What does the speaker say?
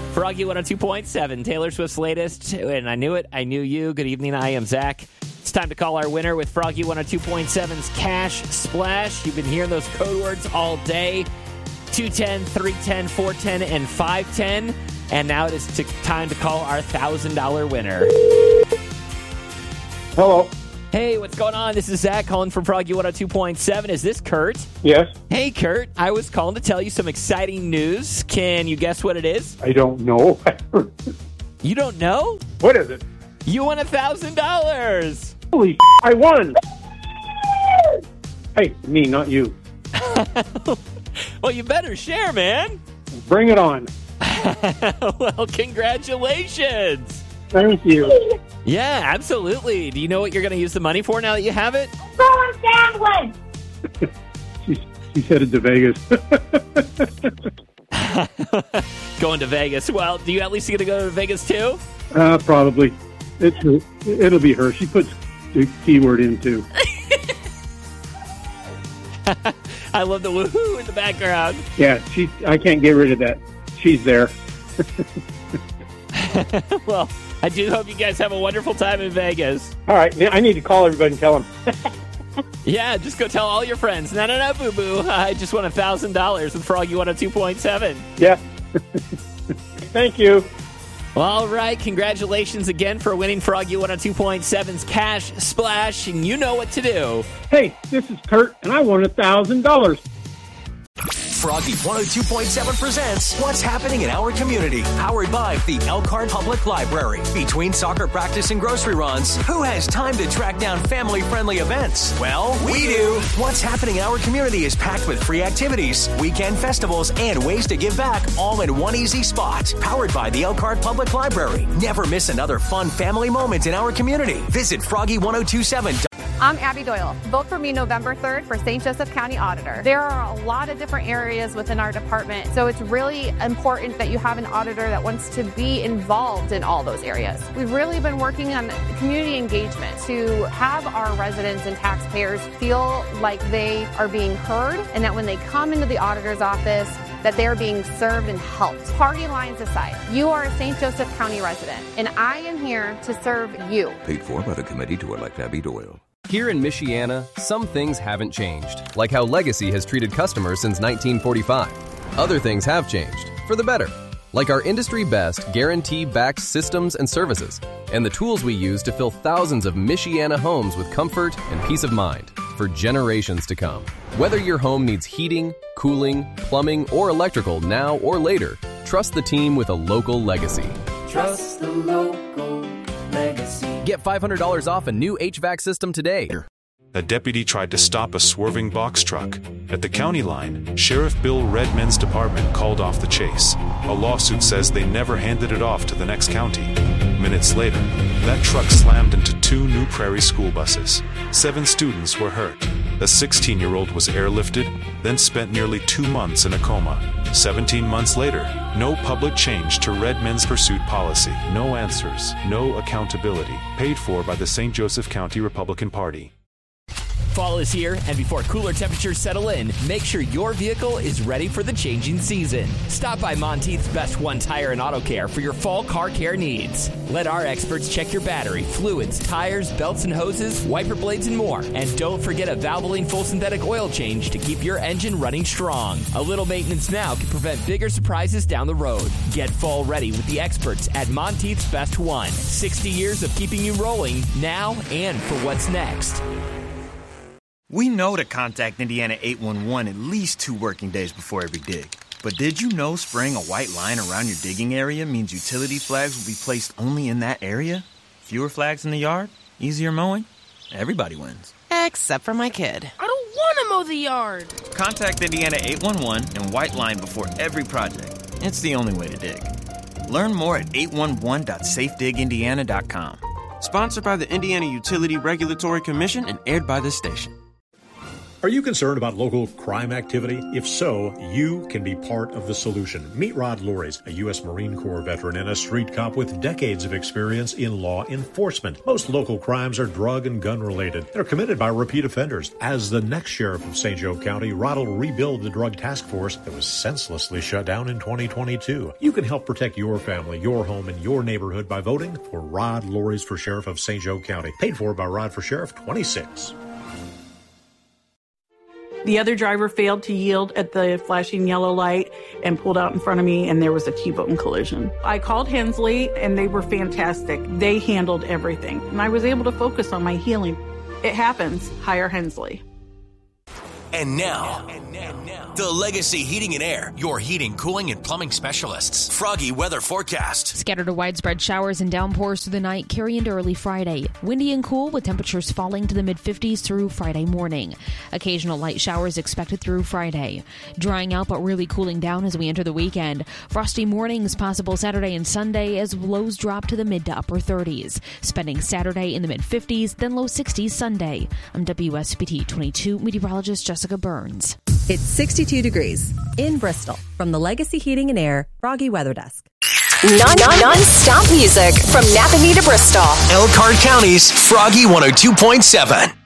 Froggy 102.7, Taylor Swift's latest, and I knew it, I knew you. Good evening, I am Zach. It's time to call our winner with Froggy 102.7's Cash Splash. You've been hearing those code words all day. 210, 310, 410, and 510. And now it is time to call our $1,000 winner. Hello. Hey, what's going on? This is Zach calling from Froggy 102.7. Is this Kurt? Yes. Hey, Kurt. I was calling to tell you some exciting news. Can you guess what it is? I don't know. You don't know? What is it? You won $1,000. Holy I won. Hey, me, not you. Well, you better share, man. Bring it on. Well, congratulations. Thank you. Yeah, absolutely. Do you know what you're going to use the money for now that you have it? Going sandwich. She's headed to Vegas. Going to Vegas. Well, do you at least get to go to Vegas too? Probably. It'll be her. She puts the keyword in too. I love the woohoo in the background. Yeah, I can't get rid of that. She's there. Well, I do hope you guys have a wonderful time in Vegas. All right, I need to call everybody and tell them. Yeah, just go tell all your friends. No, boo-boo. I just won $1,000 with Froggy 102.7. Yeah. Thank you. Well, all right, congratulations again for winning Froggy 102.7's Cash Splash, and you know what to do. Hey, this is Kurt, and I won $1,000. Froggy 102.7 presents What's Happening in Our Community, powered by the Elkhart Public Library. Between soccer practice and grocery runs, who has time to track down family-friendly events? Well, we do. What's Happening in Our Community is packed with free activities, weekend festivals, and ways to give back, all in one easy spot. Powered by the Elkhart Public Library. Never miss another fun family moment in our community. Visit Froggy1027. I'm Abby Doyle. Vote for me November 3rd for St. Joseph County Auditor. There are a lot of different areas within our department, so it's really important that you have an auditor that wants to be involved in all those areas. We've really been working on community engagement to have our residents and taxpayers feel like they are being heard, and that when they come into the auditor's office, that they're being served and helped. Party lines aside, you are a St. Joseph County resident, and I am here to serve you. Paid for by the committee to elect Abby Doyle. Here in Michiana, some things haven't changed, like how Legacy has treated customers since 1945. Other things have changed, for the better, like our industry-best guarantee-backed systems and services, and the tools we use to fill thousands of Michiana homes with comfort and peace of mind for generations to come. Whether your home needs heating, cooling, plumbing, or electrical now or later, trust the team with a local Legacy. Trust the local Legacy. Get $500 off a new HVAC system today. A deputy tried to stop a swerving box truck. At the county line, Sheriff Bill Redmond's department called off the chase. A lawsuit says they never handed it off to the next county. Minutes later, that truck slammed into 2 New Prairie school buses. 7 students were hurt. A 16-year-old was airlifted, then spent nearly 2 months in a coma. 17 months later, no public change to Redmond's pursuit policy. No answers, no accountability. Paid for by the St. Joseph County Republican Party. Fall is here, and before cooler temperatures settle in, make sure your vehicle is ready for the changing season. Stop by Monteith's Best One Tire and Auto Care for your fall car care needs. Let our experts check your battery, fluids, tires, belts and hoses, wiper blades, and more. And don't forget a Valvoline full synthetic oil change to keep your engine running strong. A little maintenance now can prevent bigger surprises down the road. Get fall ready with the experts at Monteith's Best One. 60 years of keeping you rolling now and for what's next. We know to contact Indiana 811 at least 2 working days before every dig. But did you know spraying a white line around your digging area means utility flags will be placed only in that area? Fewer flags in the yard? Easier mowing? Everybody wins. Except for my kid. I don't want to mow the yard. Contact Indiana 811 and white line before every project. It's the only way to dig. Learn more at 811.safedigindiana.com. Sponsored by the Indiana Utility Regulatory Commission and aired by this station. Are you concerned about local crime activity? If so, you can be part of the solution. Meet Rod Loris, a U.S. Marine Corps veteran and a street cop with decades of experience in law enforcement. Most local crimes are drug and gun related. They're committed by repeat offenders. As the next sheriff of St. Joe County, Rod will rebuild the drug task force that was senselessly shut down in 2022. You can help protect your family, your home, and your neighborhood by voting for Rod Loris for Sheriff of St. Joe County. Paid for by Rod for Sheriff 26. The other driver failed to yield at the flashing yellow light and pulled out in front of me, and there was a T-bone collision. I called Hensley, and they were fantastic. They handled everything, and I was able to focus on my healing. It happens. Hire Hensley. And now, the Legacy Heating and Air, your heating, cooling, and plumbing specialists. Froggy weather forecast. Scattered to widespread showers and downpours through the night, carry into early Friday. Windy and cool with temperatures falling to the mid-50s through Friday morning. Occasional light showers expected through Friday. Drying out but really cooling down as we enter the weekend. Frosty mornings possible Saturday and Sunday as lows drop to the mid to upper 30s. Spending Saturday in the mid-50s, then low 60s Sunday. I'm WSBT 22 meteorologist Jessica Burns. It's 62 degrees in Bristol from the Legacy Heating and Air Froggy Weather Desk. Non-stop music from Napanee to Bristol. Elkhart County's Froggy 102.7.